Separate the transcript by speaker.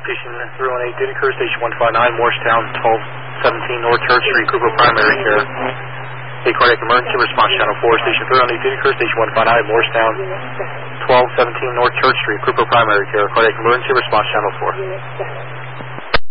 Speaker 1: Station 318 Duty Crew, Station 159, Morristown, 1217 North Church Street, Group of Primary Care. A cardiac emergency response channel 4, Station 318 Duty Crew, Station 159, Morristown, 1217 North Church Street, Group of Primary Care. Cardiac emergency response channel 4.